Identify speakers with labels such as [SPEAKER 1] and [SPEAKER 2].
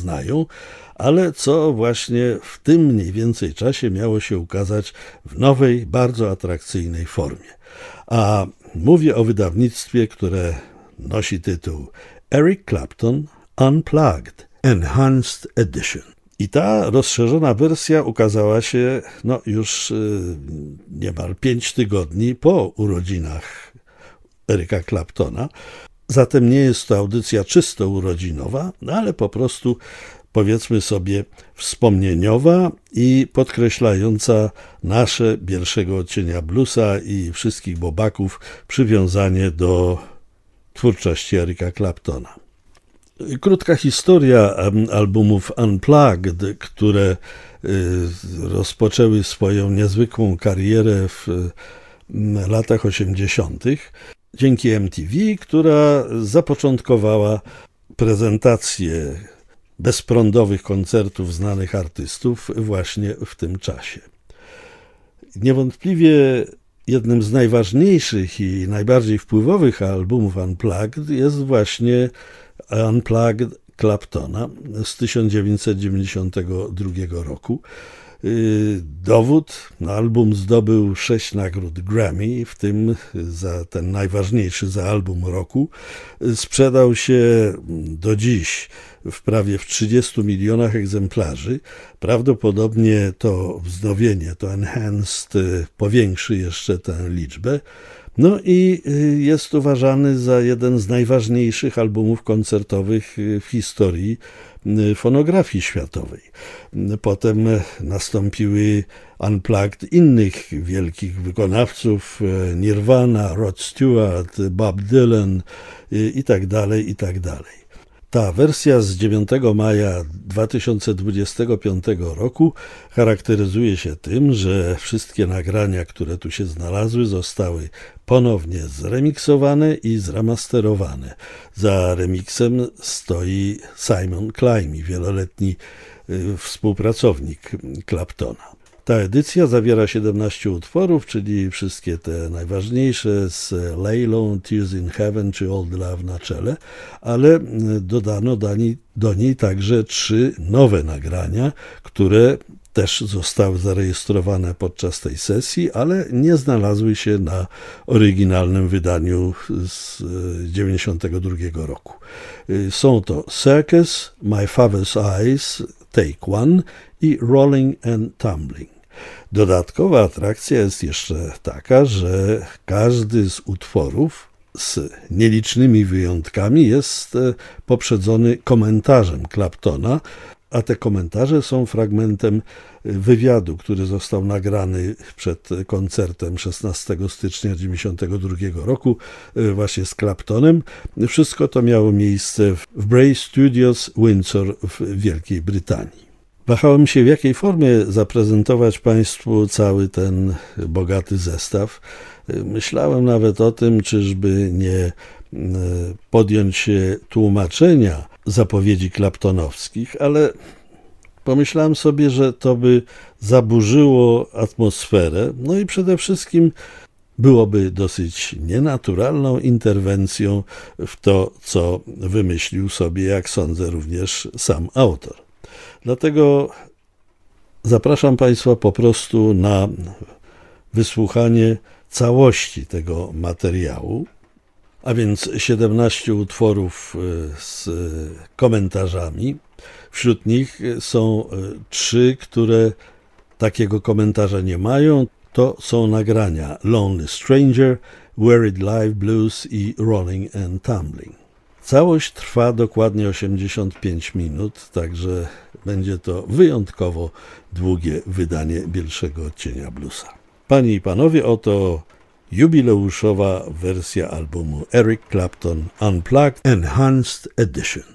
[SPEAKER 1] znają, ale co właśnie w tym mniej więcej czasie miało się ukazać w nowej, bardzo atrakcyjnej formie. A mówię o wydawnictwie, które nosi tytuł Eric Clapton Unplugged Enhanced Edition. I ta rozszerzona wersja ukazała się już niemal 5 tygodni po urodzinach Erica Claptona. Zatem nie jest to audycja czysto urodzinowa, ale po prostu, powiedzmy sobie, wspomnieniowa i podkreślająca nasze pierwszego odcienia bluesa i wszystkich bobaków przywiązanie do twórczości Erica Claptona. Krótka historia albumów Unplugged, które rozpoczęły swoją niezwykłą karierę w latach 80. dzięki MTV, która zapoczątkowała prezentację bezprądowych koncertów znanych artystów właśnie w tym czasie. Niewątpliwie jednym z najważniejszych i najbardziej wpływowych albumów Unplugged jest właśnie Unplugged Claptona z 1992 roku. Dowód, album zdobył 6 nagród Grammy, w tym za ten najważniejszy, za album roku. Sprzedał się do dziś w prawie 30 milionach egzemplarzy. Prawdopodobnie to wznowienie, to enhanced powiększy jeszcze tę liczbę. No i jest uważany za jeden z najważniejszych albumów koncertowych w historii fonografii światowej. Potem nastąpiły Unplugged innych wielkich wykonawców, Nirvana, Rod Stewart, Bob Dylan itd. Ta wersja z 9 maja 2025 roku charakteryzuje się tym, że wszystkie nagrania, które tu się znalazły, zostały ponownie zremiksowane i zremasterowane. Za remiksem stoi Simon Climie, wieloletni współpracownik Claptona. Ta edycja zawiera 17 utworów, czyli wszystkie te najważniejsze z Lay Low, Tears in Heaven czy Old Love na czele, ale dodano do niej także 3 nowe nagrania, które też zostały zarejestrowane podczas tej sesji, ale nie znalazły się na oryginalnym wydaniu z 1992 roku. Są to Circus, My Father's Eyes, Take One i Rolling and Tumbling. Dodatkowa atrakcja jest jeszcze taka, że każdy z utworów z nielicznymi wyjątkami jest poprzedzony komentarzem Claptona, a te komentarze są fragmentem wywiadu, który został nagrany przed koncertem 16 stycznia 1992 roku właśnie z Claptonem. Wszystko to miało miejsce w Bray Studios, Windsor w Wielkiej Brytanii. Wahałem się, w jakiej formie zaprezentować Państwu cały ten bogaty zestaw. Myślałem nawet o tym, czyżby nie podjąć się tłumaczenia zapowiedzi claptonowskich, ale pomyślałem sobie, że to by zaburzyło atmosferę, no i przede wszystkim byłoby dosyć nienaturalną interwencją w to, co wymyślił sobie, jak sądzę, również sam autor. Dlatego zapraszam Państwa po prostu na wysłuchanie całości tego materiału, a więc 17 utworów z komentarzami. Wśród nich są 3, które takiego komentarza nie mają. To są nagrania Lonely Stranger, Worried Live Blues i Rolling and Tumbling. Całość trwa dokładnie 85 minut, także będzie to wyjątkowo długie wydanie pierwszego odcienia bluesa. Panie i panowie, oto jubileuszowa wersja albumu Eric Clapton Unplugged Enhanced Edition.